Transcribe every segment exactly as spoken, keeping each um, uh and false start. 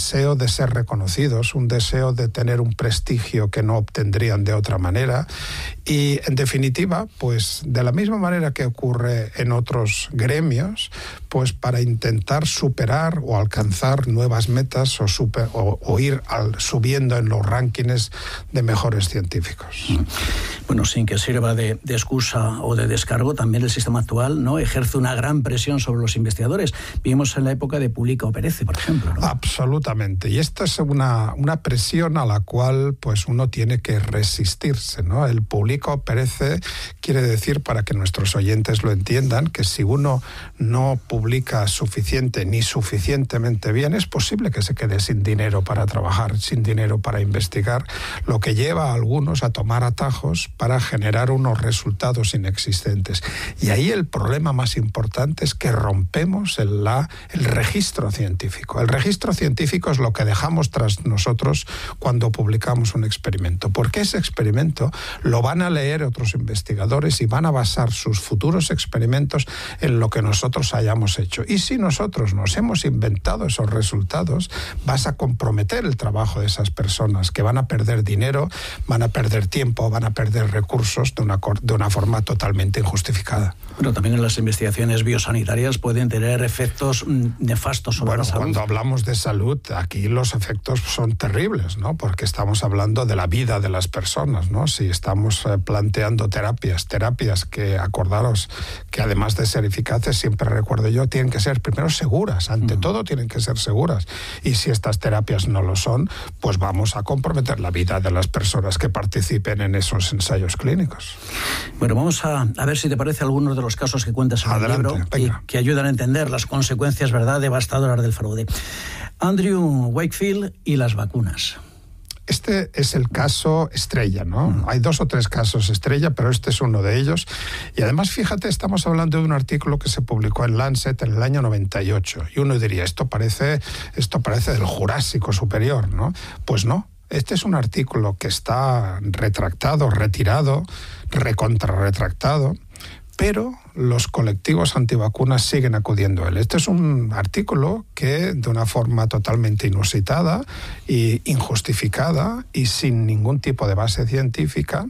deseo de ser reconocidos, un deseo de tener un prestigio que no obtendrían de otra manera. Y, en definitiva, pues de la misma manera que ocurre en otros gremios, pues para intentar superar o alcanzar nuevas metas o, super, o, o ir al, subiendo en los rankings de mejores científicos. Bueno, sin que sirva de, de excusa o de descargo, también el sistema actual, ¿no?, ejerce una gran presión sobre los investigadores. Vimos en la época de Publica o Perece, por ejemplo, ¿no? Absolutamente. Y esta es una, una presión a la cual pues uno tiene que resistirse, ¿no? El Publica o Perece quiere decir, para que nuestros oyentes lo entiendan, que si uno no publica suficiente ni suficientemente bien, es posible que se quede sin dinero para trabajar, sin dinero para investigar, lo que lleva a algunos a tomar atajos para generar unos resultados inexistentes. Y ahí el problema más importante es que rompemos el, la, el registro científico. El registro científico es lo que dejamos tras nosotros cuando publicamos un experimento, porque ese experimento lo van a leer otros investigadores y van a basar sus futuros experimentos en lo que nosotros hayamos hecho. Y si nosotros nos hemos inventado esos resultados, vas a comprometer el trabajo de esas personas, que van a perder dinero, van a perder tiempo, van a perder recursos de una, de una forma totalmente injustificada. Pero también en las investigaciones biosanitarias pueden tener efectos nefastos sobre bueno, la salud. Cuando hablamos de salud, aquí los efectos son terribles, ¿no? Porque estamos hablando de la vida de las personas, ¿no? Si estamos eh, planteando terapias, terapias que, acordaros, que además de ser eficaces, siempre recuerdo yo, tienen que ser primero seguras, ante mm. todo tienen que ser seguras. Y si estas terapias no lo son, pues vamos a comprometer la vida de las personas que participen en esos ensayos clínicos. Bueno, vamos a, a ver si te parece algunos de los casos que cuentas en Adelante, el libro y que ayudan a entender las consecuencias, ¿verdad?, devastadoras del fraude. Andrew Wakefield y las vacunas. Este es el caso estrella, ¿no? Mm. Hay dos o tres casos estrella, pero este es uno de ellos. Y además, fíjate, estamos hablando de un artículo que se publicó en Lancet en el año noventa y ocho. Y uno diría, esto parece, esto parece del Jurásico superior, ¿no? Pues no. Este es un artículo que está retractado, retirado, recontrarretractado, pero los colectivos antivacunas siguen acudiendo a él. Este es un artículo que, de una forma totalmente inusitada e injustificada y sin ningún tipo de base científica,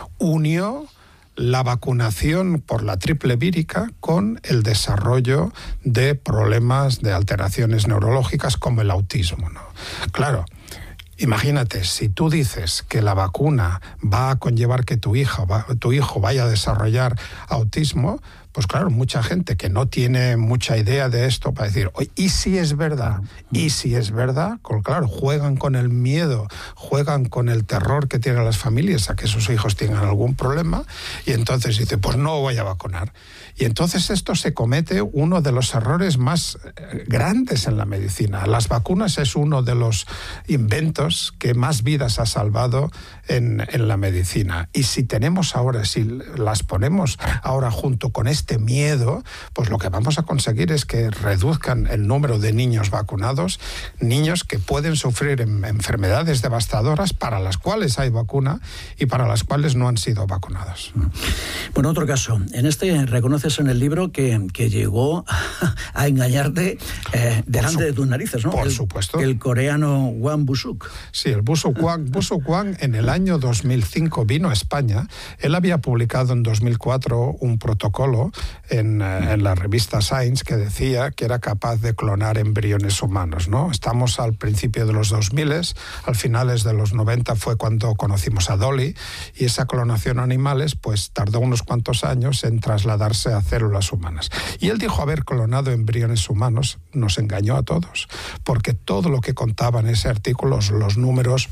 unió la vacunación por la triple vírica con el desarrollo de problemas de alteraciones neurológicas como el autismo, ¿no? Claro. Imagínate, si tú dices que la vacuna va a conllevar que tu hija, va, tu hijo vaya a desarrollar autismo, pues claro, mucha gente que no tiene mucha idea de esto va a decir, oye, ¿y si es verdad? ¿Y si es verdad? Claro, juegan con el miedo, juegan con el terror que tienen las familias a que sus hijos tengan algún problema, y entonces dice, pues no voy a vacunar. Y entonces esto se comete uno de los errores más grandes en la medicina. Las vacunas es uno de los inventos que más vidas ha salvado en, en la medicina. Y si tenemos ahora, si las ponemos ahora junto con este miedo, pues lo que vamos a conseguir es que reduzcan el número de niños vacunados, niños que pueden sufrir en, enfermedades devastadoras para las cuales hay vacuna y para las cuales no han sido vacunados. Bueno, otro caso. En este reconoces en el libro que, que llegó a engañarte eh, delante su, de tus narices, ¿no? Por el, supuesto. El coreano Hwang Woo-suk. Sí, el Woo-suk Hwang. Woo-suk Hwang en el año dos mil cinco vino a España. Él había publicado en dos mil cuatro un protocolo en, en la revista Science que decía que era capaz de clonar embriones humanos, ¿no? Estamos al principio de los dos mil, al finales de los noventa fue cuando conocimos a Dolly, y esa clonación a animales pues tardó unos cuantos años en trasladarse a células humanas. Y él dijo haber clonado embriones humanos, nos engañó a todos, porque todo lo que contaba en ese artículo, los números,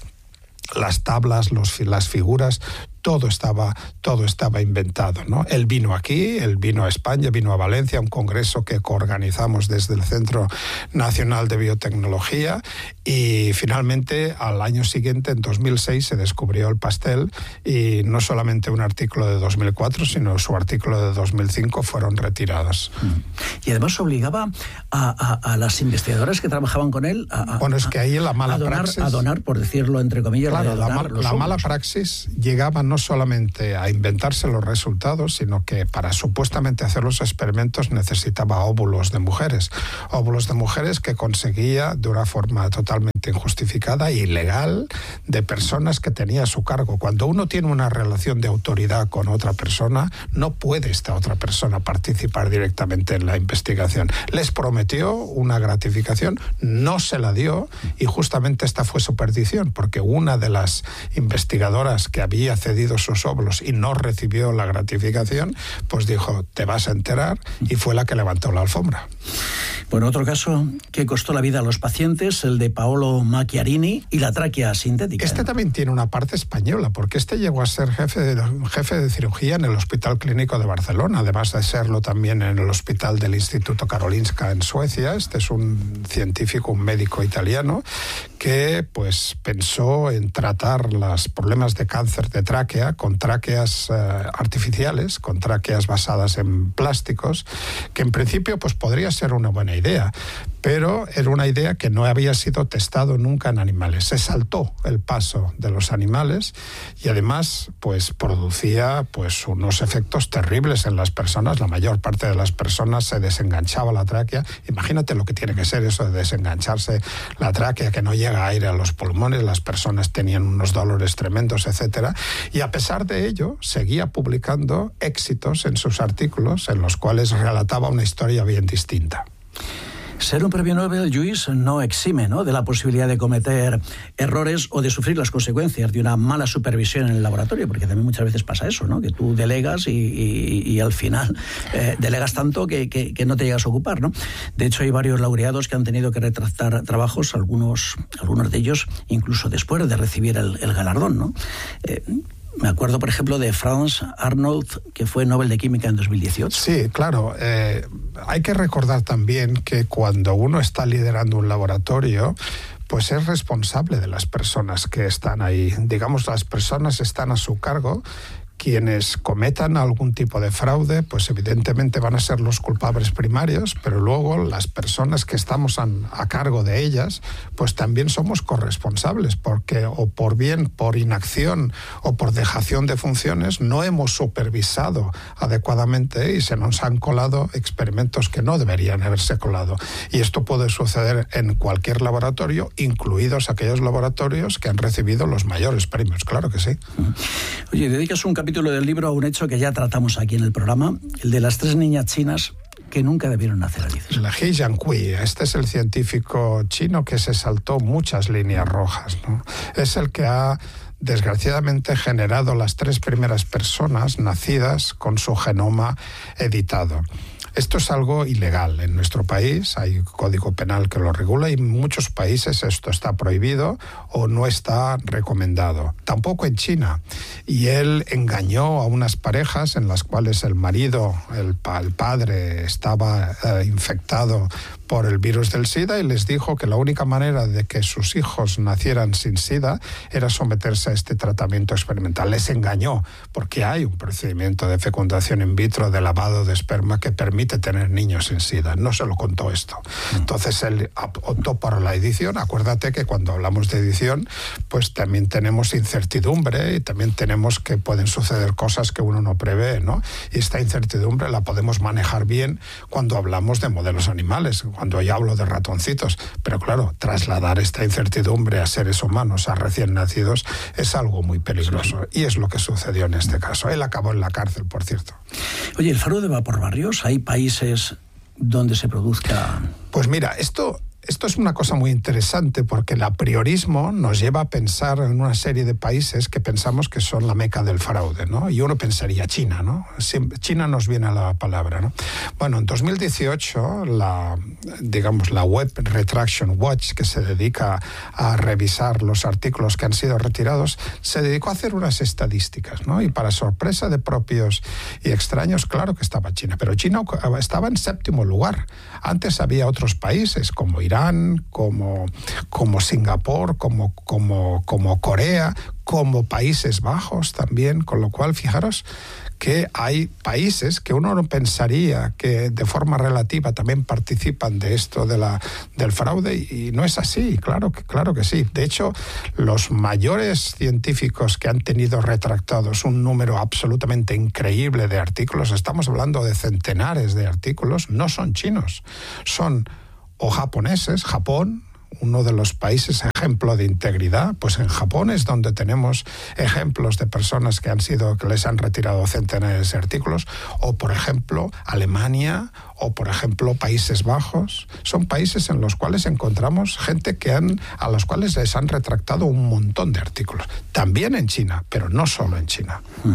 las tablas, los, las figuras, todo estaba, todo estaba inventado, ¿no? Él vino aquí, él vino a España, vino a Valencia, a un congreso que coorganizamos desde el Centro Nacional de Biotecnología, y finalmente al año siguiente, en dos mil seis, se descubrió el pastel, y no solamente un artículo de dos mil cuatro, sino su artículo de dos mil cinco fueron retirados. Y además obligaba a, a, a las investigadoras que trabajaban con él a, bueno, es que ahí la mala a donar, praxis... a donar, por decirlo entre comillas, claro, donar la, mal, la mala praxis llegaba no solamente a inventarse los resultados, sino que para supuestamente hacer los experimentos necesitaba óvulos de mujeres. Óvulos de mujeres que conseguía de una forma totalmente absolutamente injustificada e ilegal de personas que tenía a su cargo. Cuando uno tiene una relación de autoridad con otra persona, no puede esta otra persona participar directamente en la investigación. Les prometió una gratificación, no se la dio, y justamente esta fue su perdición, porque una de las investigadoras que había cedido sus óvulos y no recibió la gratificación, pues dijo, te vas a enterar, y fue la que levantó la alfombra. Bueno, otro caso que costó la vida a los pacientes, el de Paolo Macchiarini y la tráquea sintética. Este también tiene una parte española, porque este llegó a ser jefe de, jefe de cirugía en el Hospital Clínico de Barcelona, además de serlo también en el Hospital del Instituto Karolinska en Suecia. Este es un científico, un médico italiano, que pues pensó en tratar los problemas de cáncer de tráquea con tráqueas eh, artificiales, con tráqueas basadas en plásticos, que en principio pues podría ser una buena idea, pero era una idea que no había sido testado nunca en animales. Se saltó el paso de los animales y además pues producía pues unos efectos terribles en las personas. La mayor parte de las personas se desenganchaba la tráquea. Imagínate lo que tiene que ser eso de desengancharse la tráquea, que no llega aire a los pulmones, las personas tenían unos dolores tremendos, etcétera. Y a pesar de ello, seguía publicando éxitos en sus artículos en los cuales relataba una historia bien distinta. Ser un premio Nobel, Lluís, no exime, ¿no?, de la posibilidad de cometer errores o de sufrir las consecuencias de una mala supervisión en el laboratorio, porque también muchas veces pasa eso, ¿no?, que tú delegas y, y, y al final eh, delegas tanto que, que, que no te llegas a ocupar, ¿no? De hecho, hay varios laureados que han tenido que retractar trabajos, algunos, algunos de ellos incluso después de recibir el, el galardón, ¿no? Eh, Me acuerdo, por ejemplo, de Franz Arnold, que fue Nobel de Química en dos mil dieciocho. Sí, claro. Eh, hay que recordar también que cuando uno está liderando un laboratorio, pues es responsable de las personas que están ahí. Digamos, las personas están a su cargo. Quienes cometan algún tipo de fraude, pues evidentemente van a ser los culpables primarios, pero luego las personas que estamos a, a cargo de ellas, pues también somos corresponsables, porque o por bien, por inacción o por dejación de funciones, no hemos supervisado adecuadamente y se nos han colado experimentos que no deberían haberse colado. Y esto puede suceder en cualquier laboratorio, incluidos aquellos laboratorios que han recibido los mayores premios, claro que sí. Oye, dedicas un capítulo del libro a un hecho que ya tratamos aquí en el programa, el de las tres niñas chinas que nunca debieron nacer, Alices. La He Jiankui, este es el científico chino que se saltó muchas líneas rojas, ¿no? Es el que ha desgraciadamente generado las tres primeras personas nacidas con su genoma editado. Esto es algo ilegal en nuestro país, hay código penal que lo regula y en muchos países esto está prohibido o no está recomendado. Tampoco en China. Y él engañó a unas parejas en las cuales el marido, el, el padre, estaba eh, infectado por el virus del SIDA y les dijo que la única manera de que sus hijos nacieran sin SIDA era someterse a este tratamiento experimental. Les engañó porque hay un procedimiento de fecundación in vitro de lavado de esperma que permite tener niños sin SIDA. No se lo contó esto. Entonces él optó por la edición. Acuérdate que cuando hablamos de edición, pues también tenemos incertidumbre y también tenemos que pueden suceder cosas que uno no prevé, ¿no? Y esta incertidumbre la podemos manejar bien cuando hablamos de modelos animales, cuando yo hablo de ratoncitos, pero claro, trasladar esta incertidumbre a seres humanos, a recién nacidos, es algo muy peligroso. Y es lo que sucedió en este caso. Él acabó en la cárcel, por cierto. Oye, ¿el fraude va por barrios? ¿Hay países donde se produzca...? Pues mira, esto... Esto es una cosa muy interesante porque el apriorismo nos lleva a pensar en una serie de países que pensamos que son la meca del fraude, ¿no? Y uno pensaría China, ¿no? China nos viene a la palabra, ¿no? Bueno, en dos mil dieciocho, la, digamos, la Web Retraction Watch, que se dedica a revisar los artículos que han sido retirados, se dedicó a hacer unas estadísticas, ¿no? Y para sorpresa de propios y extraños, claro que estaba China, pero China estaba en séptimo lugar. Antes había otros países como Irán, Irán, como, como Singapur, como, como, como Corea, como Países Bajos también, con lo cual fijaros que hay países que uno no pensaría que de forma relativa también participan de esto de la, del fraude y no es así, claro que, claro que sí. De hecho, los mayores científicos que han tenido retractados un número absolutamente increíble de artículos, estamos hablando de centenares de artículos, no son chinos, son o japoneses, Japón, uno de los países ejemplo de integridad, pues en Japón es donde tenemos ejemplos de personas que han sido, que les han retirado centenares de artículos, o por ejemplo Alemania, o por ejemplo Países Bajos. Son países en los cuales encontramos gente que han, a los cuales les han retractado un montón de artículos. También en China, pero no solo en China. Mm.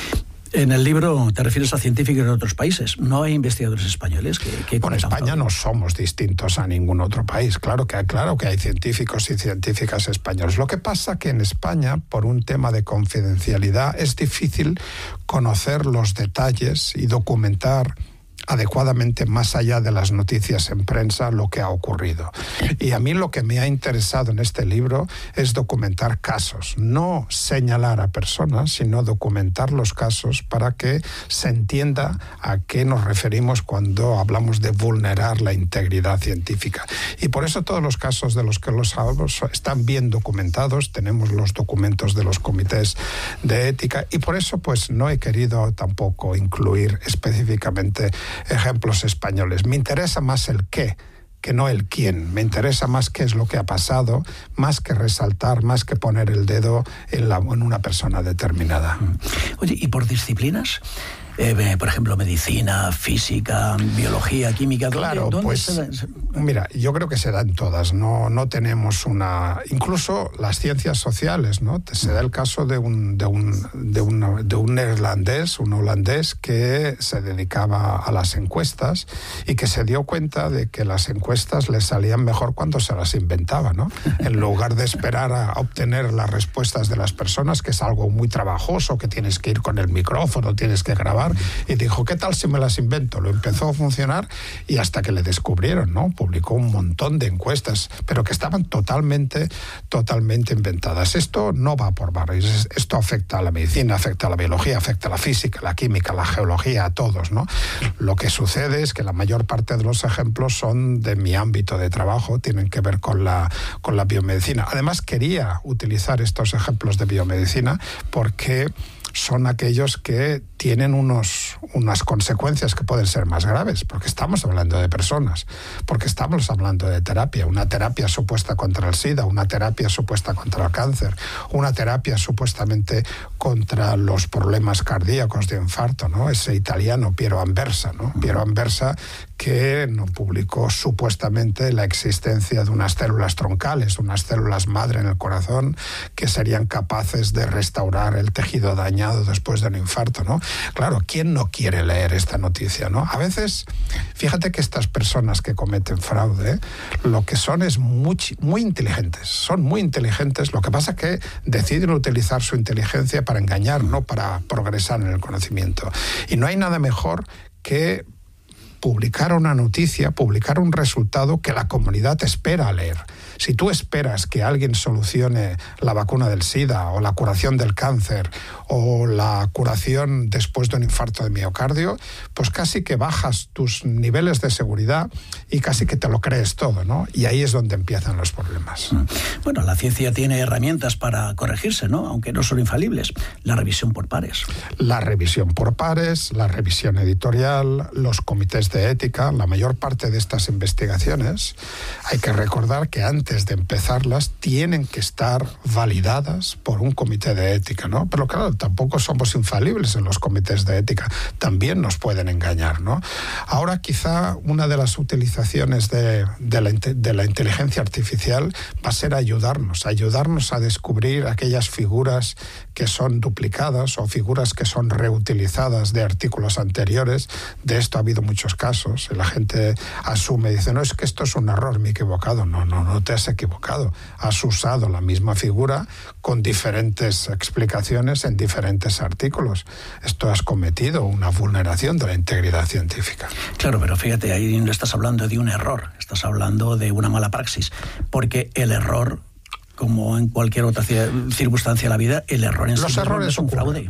En el libro te refieres a científicos de otros países, no hay investigadores españoles que... que bueno, España no somos distintos a ningún otro país, claro que, claro que hay científicos y científicas españoles. Lo que pasa que en España, por un tema de confidencialidad, es difícil conocer los detalles y documentar adecuadamente, más allá de las noticias en prensa, lo que ha ocurrido. Y a mí lo que me ha interesado en este libro es documentar casos, no señalar a personas, sino documentar los casos para que se entienda a qué nos referimos cuando hablamos de vulnerar la integridad científica. Y por eso todos los casos de los que los hablamos están bien documentados, tenemos los documentos de los comités de ética, y por eso pues no he querido tampoco incluir específicamente ejemplos españoles. Me interesa más el qué que no el quién. Me interesa más qué es lo que ha pasado, más que resaltar, más que poner el dedo en, la, en una persona determinada. Oye, ¿y por disciplinas? Eh, por ejemplo, medicina, física, biología, química. ¿dónde, claro, dónde pues, se da? mira, yo creo que se dan todas. No, no tenemos una... Incluso las ciencias sociales, ¿no? Se da el caso de un, de un, de una, de un neerlandés, un holandés que se dedicaba a las encuestas y que se dio cuenta de que las encuestas le salían mejor cuando se las inventaba, ¿no? En lugar de esperar a obtener las respuestas de las personas, que es algo muy trabajoso, que tienes que ir con el micrófono, tienes que grabar. Y dijo, ¿qué tal si me las invento? Lo empezó a funcionar y hasta que le descubrieron, ¿no? Publicó un montón de encuestas, pero que estaban totalmente, totalmente inventadas. Esto no va por barrios. Esto afecta a la medicina, afecta a la biología, afecta a la física, a la química, a la geología, a todos, ¿no? Lo que sucede es que la mayor parte de los ejemplos son de mi ámbito de trabajo, tienen que ver con la, con la biomedicina. Además, quería utilizar estos ejemplos de biomedicina porque son aquellos que tienen unos, unas consecuencias que pueden ser más graves, porque estamos hablando de personas, porque estamos hablando de terapia, una terapia supuesta contra el SIDA, una terapia supuesta contra el cáncer, una terapia supuestamente contra los problemas cardíacos de infarto, ¿no? Ese italiano Piero Anversa, ¿no? Piero Anversa, que no publicó supuestamente la existencia de unas células troncales, unas células madre en el corazón, que serían capaces de restaurar el tejido dañado después de un infarto, ¿no? Claro, ¿quién no quiere leer esta noticia, no? A veces, fíjate que estas personas que cometen fraude, lo que son es muy, muy inteligentes, son muy inteligentes, lo que pasa es que deciden utilizar su inteligencia para engañar, no para progresar en el conocimiento. Y no hay nada mejor que publicar una noticia, publicar un resultado que la comunidad espera leer. Si tú esperas que alguien solucione la vacuna del SIDA o la curación del cáncer o la curación después de un infarto de miocardio, pues casi que bajas tus niveles de seguridad y casi que te lo crees todo, ¿no? Y ahí es donde empiezan los problemas. Bueno, la ciencia tiene herramientas para corregirse, ¿no? Aunque no son infalibles. La revisión por pares. La revisión por pares, la revisión editorial, los comités de ética, la mayor parte de estas investigaciones, hay que recordar que antes de empezarlas tienen que estar validadas por un comité de ética, ¿no? Pero claro, tampoco somos infalibles en los comités de ética, también nos pueden engañar, ¿no? Ahora quizá una de las utilizaciones de, de, la, de la inteligencia artificial va a ser ayudarnos, ayudarnos a descubrir aquellas figuras que son duplicadas o figuras que son reutilizadas de artículos anteriores. De esto ha habido muchos casos. La gente asume, dice, no, es que esto es un error, me he equivocado. No, no, no te has equivocado. Has usado la misma figura con diferentes explicaciones en diferentes artículos. Esto has cometido una vulneración de la integridad científica. Claro, pero fíjate, ahí no estás hablando de un error, estás hablando de una mala praxis, porque el error, como en cualquier otra circunstancia de la vida, el error en sí mismo es un fraude.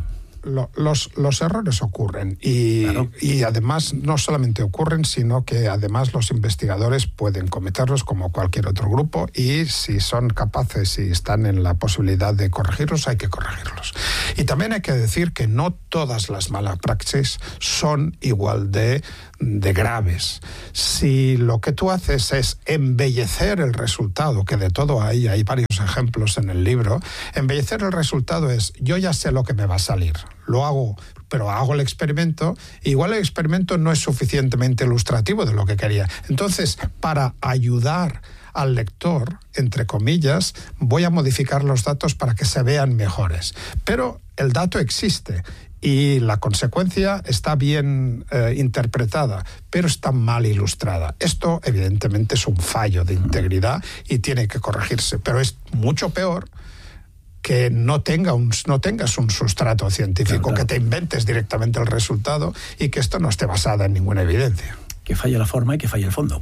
lo, los, los errores ocurren y, claro. y además no solamente ocurren, sino que además los investigadores pueden cometerlos como cualquier otro grupo y si son capaces y están en la posibilidad de corregirlos, hay que corregirlos. Y también hay que decir que no todas las malas praxis son igual de, de graves. Si lo que tú haces es embellecer el resultado, que de todo hay, hay varios ejemplos en el libro, embellecer el resultado es, yo ya sé lo que me va a salir, lo hago, pero hago el experimento, igual el experimento no es suficientemente ilustrativo de lo que quería. Entonces, para ayudar al lector, entre comillas, voy a modificar los datos para que se vean mejores. Pero el dato existe y la consecuencia está bien eh, interpretada, pero está mal ilustrada. Esto, evidentemente, es un fallo de integridad y tiene que corregirse, pero es mucho peor que no, tenga un, no tengas un sustrato científico, claro, claro. que te inventes directamente el resultado y que esto no esté basado en ninguna evidencia. Que falle la forma y que falle el fondo.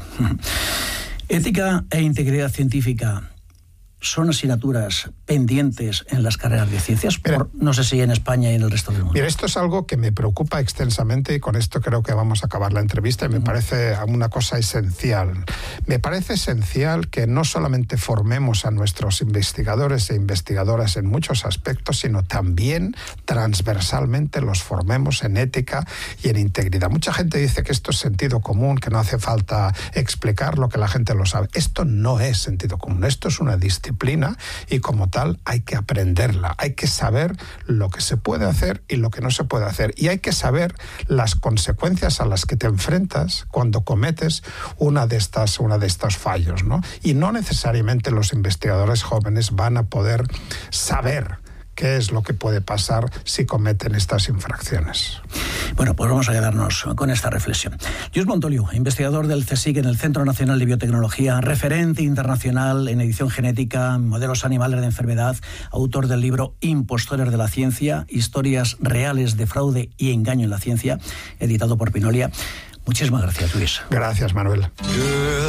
Ética e integridad científica son asignaturas pendientes en las carreras de ciencias, mira, por, no sé si en España y en el resto del mundo. Mira, esto es algo que me preocupa extensamente y con esto creo que vamos a acabar la entrevista y me uh-huh. parece una cosa esencial. Me parece esencial que no solamente formemos a nuestros investigadores e investigadoras en muchos aspectos, sino también transversalmente los formemos en ética y en integridad. Mucha gente dice que esto es sentido común, que no hace falta explicarlo, que la gente lo sabe. Esto no es sentido común, esto es una disciplina y como tal hay que aprenderla, hay que saber lo que se puede hacer y lo que no se puede hacer y hay que saber las consecuencias a las que te enfrentas cuando cometes una de estas, una de estos fallos, ¿no? Y no necesariamente los investigadores jóvenes van a poder saber qué es lo que puede pasar si cometen estas infracciones. Bueno, pues vamos a quedarnos con esta reflexión. Lluís Montoliu, investigador del CSIC en el Centro Nacional de Biotecnología, referente internacional en edición genética, modelos animales de enfermedad, autor del libro Impostores de la Ciencia, historias reales de fraude y engaño en la ciencia, editado por Pinolia. Muchísimas gracias, Lluís. Gracias, Manuel.